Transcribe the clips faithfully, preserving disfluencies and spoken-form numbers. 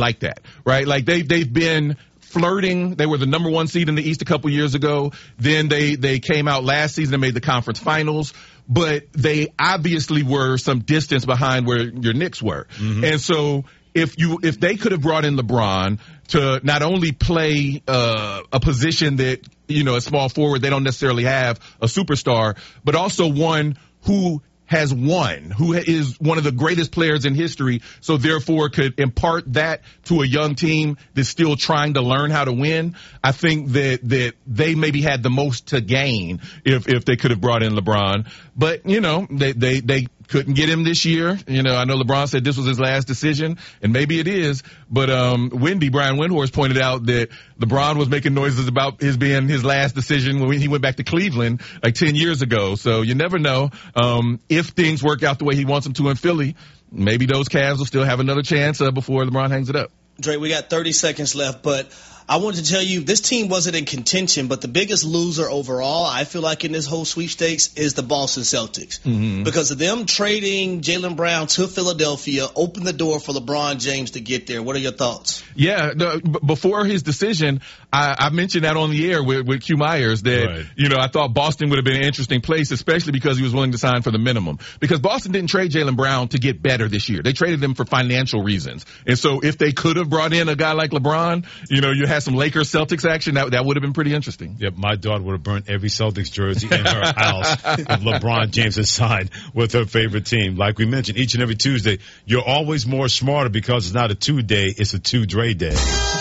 like that, right? Like they they've been flirting. They were the number one seed in the East a couple years ago. Then they they came out last season and made the conference finals. But they obviously were some distance behind where your Knicks were. Mm-hmm. And so if you if they could have brought in LeBron to not only play uh, a position that, you know, a small forward, they don't necessarily have a superstar, but also one who has won, who is one of the greatest players in history, so therefore could impart that to a young team that's still trying to learn how to win. I think that that they maybe had the most to gain if if they could have brought in LeBron. But, you know, they they they couldn't get him this year. You know, I know LeBron said this was his last decision, and maybe it is. But um Wendy, Brian Windhorst pointed out that LeBron was making noises about his being his last decision when he went back to Cleveland like ten years ago. So you never know. Um if things work out the way he wants them to in Philly, maybe those Cavs will still have another chance uh, before LeBron hangs it up. Dre, we got thirty seconds left, but I wanted to tell you this team wasn't in contention, but the biggest loser overall, I feel like, in this whole sweepstakes is the Boston Celtics. Mm-hmm. Because of them trading Jaylen Brown to Philadelphia opened the door for LeBron James to get there. What are your thoughts? Yeah, the, b- before his decision, I, I mentioned that on the air with, with Q Myers that, right. you know, I thought Boston would have been an interesting place, especially because he was willing to sign for the minimum. Because Boston didn't trade Jaylen Brown to get better this year. They traded him for financial reasons. And so if they could have brought in a guy like LeBron, you know, you had some Lakers Celtics action, that that would have been pretty interesting. Yep, my daughter would have burnt every Celtics jersey in her house if LeBron James had signed with her favorite team. Like we mentioned, each and every Tuesday, you're always more smarter because it's not a two-day, it's a two-Dre day.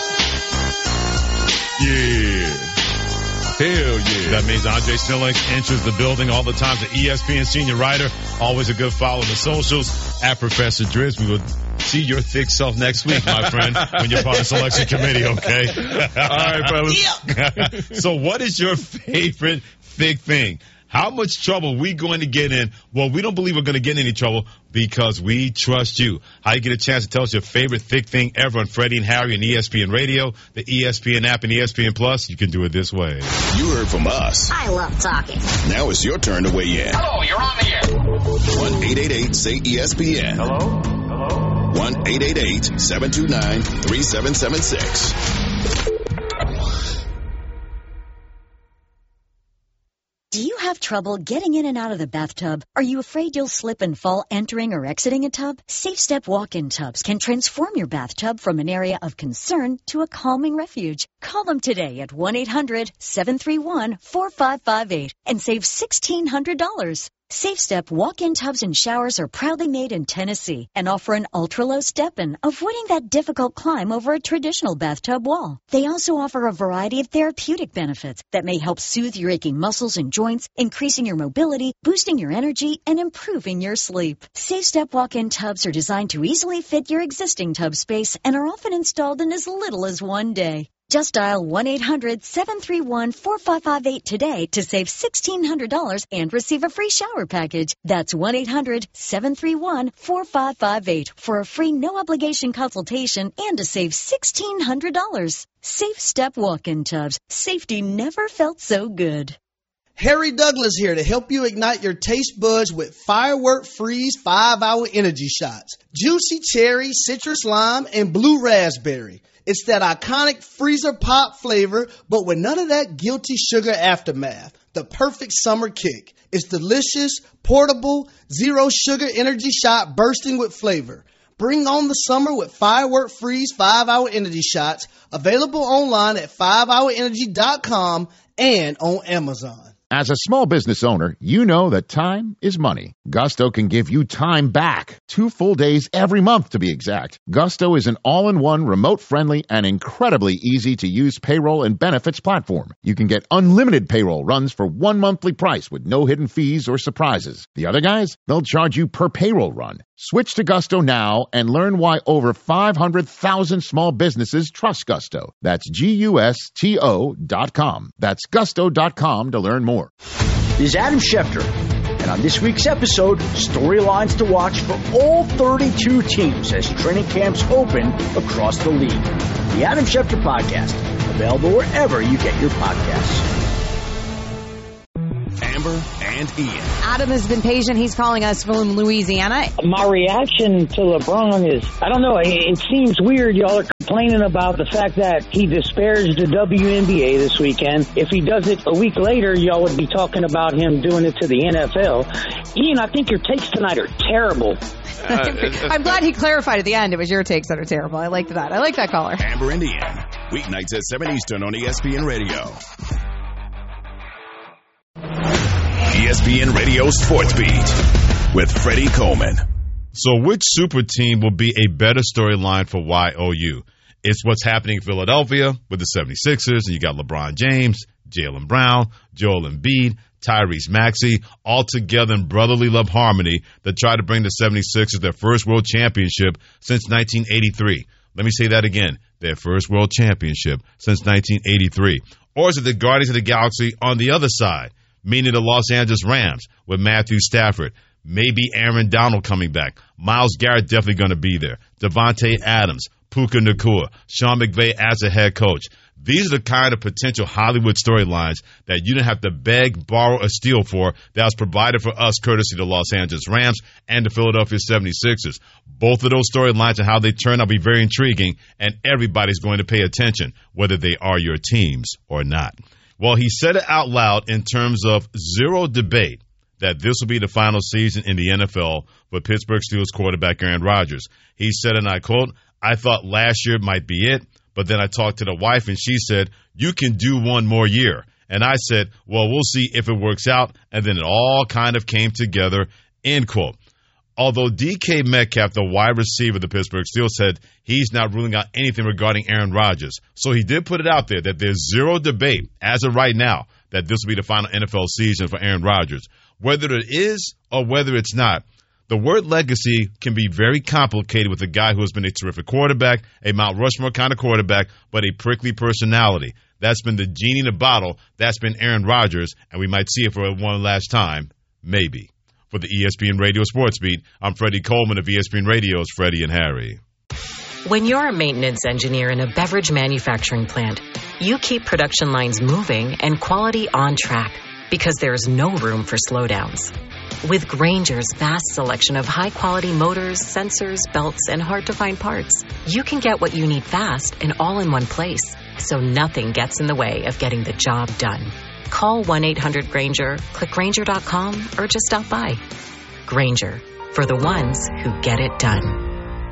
Yeah. Hell yeah. That means Andre Snelling enters the building all the time. The E S P N senior writer, always a good follow on the socials at Professor Driz. We will see your thick self next week, my friend, when you're part of the selection committee, okay? All right, fellas. Yeah. So what is your favorite thick thing? How much trouble are we going to get in? Well, we don't believe we're going to get in any trouble because we trust you. How you get a chance to tell us your favorite thick thing ever on Freddie and Harry and E S P N Radio, the E S P N app, and E S P N Plus. You can do it this way. You heard from us. I love talking. Now it's your turn to weigh in. Hello, you're on the air. one eight eight eight say E S P N. Hello? Hello? one eight eight eight seven two nine three seven seven six. Do you have trouble getting in and out of the bathtub? Are you afraid you'll slip and fall entering or exiting a tub? Safe Step walk-in tubs can transform your bathtub from an area of concern to a calming refuge. Call them today at one eight hundred seven three one four five five eight and save sixteen hundred dollars. Safe Step walk-in tubs and showers are proudly made in Tennessee and offer an ultra-low step-in, avoiding that difficult climb over a traditional bathtub wall. They also offer a variety of therapeutic benefits that may help soothe your aching muscles and joints, increasing your mobility, boosting your energy, and improving your sleep. Safe Step walk-in tubs are designed to easily fit your existing tub space and are often installed in as little as one day. Just dial one eight hundred seven three one four five five eight today to save sixteen hundred dollars and receive a free shower package. That's one eight hundred seven three one four five five eight for a free no-obligation consultation and to save sixteen hundred dollars. Safe Step walk-in tubs. Safety never felt so good. Harry Douglas here to help you ignite your taste buds with Firework Freeze five hour Energy Shots. Juicy cherry, citrus lime, and blue raspberry. It's that iconic freezer pop flavor, but with none of that guilty sugar aftermath. The perfect summer kick. It's delicious, portable, zero sugar energy shot bursting with flavor. Bring on the summer with Firework Freeze five hour Energy Shots. Available online at five hour energy dot com and on Amazon. As a small business owner, you know that time is money. Gusto can give you time back. Two full days every month, to be exact. Gusto is an all-in-one, remote-friendly, and incredibly easy-to-use payroll and benefits platform. You can get unlimited payroll runs for one monthly price with no hidden fees or surprises. The other guys, they'll charge you per payroll run. Switch to Gusto now and learn why over five hundred thousand small businesses trust Gusto. That's G U S T O dot com. That's gusto dot com to learn more. This is Adam Schefter, and on this week's episode, storylines to watch for all thirty-two teams as training camps open across the league. The Adam Schefter Podcast, available wherever you get your podcasts. Amber and Ian. Adam has been patient. He's calling us from Louisiana. My reaction to LeBron is, I don't know, it, it seems weird y'all are complaining about the fact that he disparaged the W N B A this weekend. If he does it a week later, y'all would be talking about him doing it to the N F L. Ian, I think your takes tonight are terrible. Uh, I'm glad he clarified at the end. It was your takes that are terrible. I liked that. I like that caller. Amber and Ian, weeknights at seven Eastern on E S P N Radio. E S P N Radio Sports Beat with Freddie Coleman. So which super team will be a better storyline for Y O U? It's what's happening in Philadelphia with the seventy-sixers, and you got LeBron James, Jaylen Brown, Joel Embiid, Tyrese Maxey, all together in brotherly love harmony that try to bring the seventy-sixers their first world championship since nineteen eighty-three. Let me say that again, their first world championship since nineteen eighty-three. Or is it the Guardians of the Galaxy on the other side, meaning the Los Angeles Rams with Matthew Stafford? Maybe Aaron Donald coming back. Myles Garrett definitely going to be there. Devontae Adams, Puka Nacua, Sean McVay as a head coach. These are the kind of potential Hollywood storylines that you didn't have to beg, borrow, or steal for that was provided for us courtesy of the Los Angeles Rams and the Philadelphia seventy-sixers. Both of those storylines and how they turn out will be very intriguing, and everybody's going to pay attention, whether they are your teams or not. Well, he said it out loud in terms of zero debate that this will be the final season in the N F L for Pittsburgh Steelers quarterback Aaron Rodgers. He said, and I quote, "I thought last year might be it, but then I talked to the wife and she said, you can do one more year." And I said, well, we'll see if it works out. And then it all kind of came together, end quote. Although D K Metcalf, the wide receiver of the Pittsburgh Steelers, said he's not ruling out anything regarding Aaron Rodgers. So he did put it out there that there's zero debate as of right now that this will be the final N F L season for Aaron Rodgers. Whether it is or whether it's not, the word legacy can be very complicated with a guy who has been a terrific quarterback, a Mount Rushmore kind of quarterback, but a prickly personality. That's been the genie in the bottle. That's been Aaron Rodgers, and we might see it for one last time, maybe. For the E S P N Radio Sports Beat, I'm Freddie Coleman of E S P N Radio's Freddie and Harry. When you're a maintenance engineer in a beverage manufacturing plant, you keep production lines moving and quality on track because there's no room for slowdowns. With Grainger's vast selection of high-quality motors, sensors, belts, and hard-to-find parts, you can get what you need fast and all in one place, so nothing gets in the way of getting the job done. Call one eight hundred Grainger, click Grainger dot com, or just stop by. Grainger, for the ones who get it done.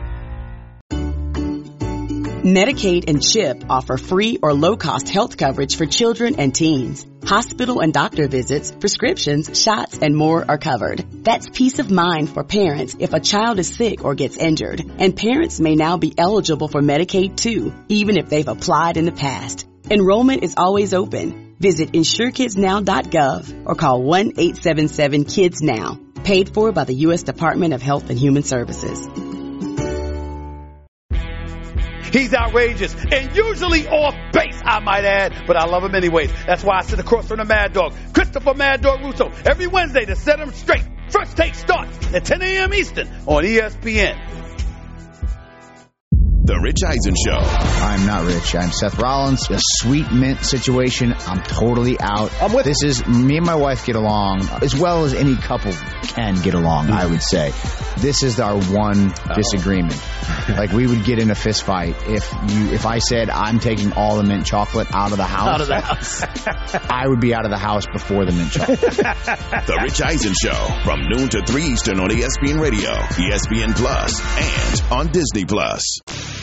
Medicaid and CHIP offer free or low-cost health coverage for children and teens. Hospital and doctor visits, prescriptions, shots, and more are covered. That's peace of mind for parents if a child is sick or gets injured. And parents may now be eligible for Medicaid too, even if they've applied in the past. Enrollment is always open. Visit insure kids now dot gov or call one eight seven seven kids now. Paid for by the U S Department of Health and Human Services. He's outrageous and usually off base, I might add, but I love him anyways. That's why I sit across from the Mad Dog, Christopher Mad Dog Russo, every Wednesday to set him straight. First Take starts at ten a.m. Eastern on E S P N. The Rich Eisen Show. I'm not rich. I'm Seth Rollins. A sweet mint situation. I'm totally out. I'm with this is me and my wife get along as well as any couple can get along, mm-hmm. I would say. This is our one Uh-oh. disagreement. Like we would get in a fist fight if you if I said I'm taking all the mint chocolate out of the house. Out of the house. I would be out of the house before the mint chocolate. The Rich Eisen Show from noon to three Eastern on E S P N Radio, E S P N Plus, and on Disney Plus.